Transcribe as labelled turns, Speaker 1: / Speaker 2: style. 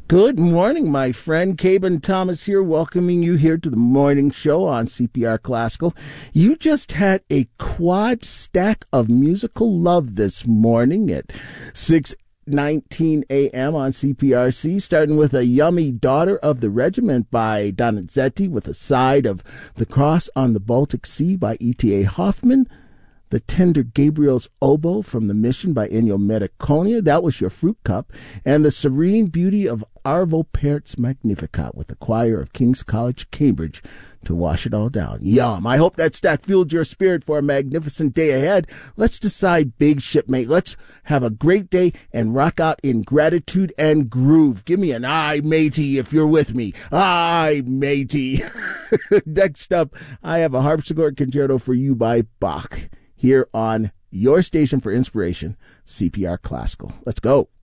Speaker 1: Good morning, my friend. Caben Thomas here, welcoming you here to the morning show on CPR Classical. You just had a quad stack of musical love this morning at 6:19 a.m. on CPRC, starting with A Yummy Daughter of the Regiment by Donizetti, with a side of The Cross on the Baltic Sea by E.T.A. Hoffman, The Tender Gabriel's Oboe from the Mission by Ennio Morricone. That was your fruit cup. And The Serene Beauty of Arvo Pärt's Magnificat with the choir of King's College, Cambridge to wash it all down. Yum. I hope that stack fueled your spirit for a magnificent day ahead. Let's decide big, shipmate. Let's have a great day and rock out in gratitude and groove. Give me an aye, matey, if you're with me. Aye, matey. Next up, I have a harpsichord concerto for you by Bach, here on your station for inspiration, CPR Classical. Let's go.